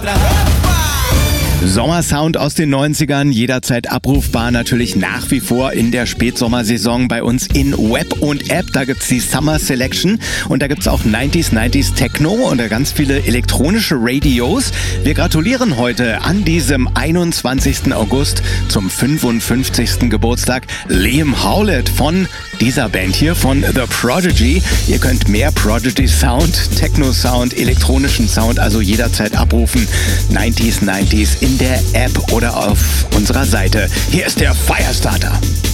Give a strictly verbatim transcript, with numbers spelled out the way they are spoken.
Sommersound aus den neunzigern, jederzeit abrufbar, natürlich nach wie vor in der Spätsommersaison bei uns in Web und App. Da gibt's die Summer Selection und da gibt's auch neunziger, neunziger Techno und ganz viele elektronische Radios. Wir gratulieren heute an diesem einundzwanzigsten August zum fünfundfünfzigsten Geburtstag Liam Howlett von dieser Band hier, von The Prodigy. Ihr könnt mehr Prodigy Sound, Techno Sound, elektronischen Sound also jederzeit abrufen. neunziger, neunziger in der App oder auf unserer Seite. Hier ist der Firestarter.